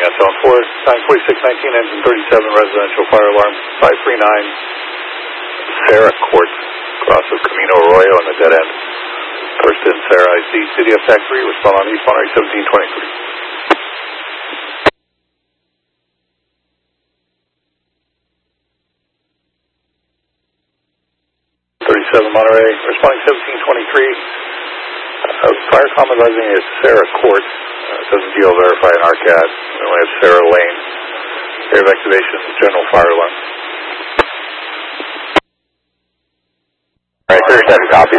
that's on 94619, engine 37, residential fire alarm, 539 Sarah Court, cross of Camino Arroyo on the dead end. First in Sarah, I see City of Factory, respond on East Monterey 1723. 37 Monterey, responding 1723. Fire com advising is Sarah Court. Doesn't deal verify an RCAD. We only have Sarah Lane. Air of activation, general fire alarm. Alright, 37 copy.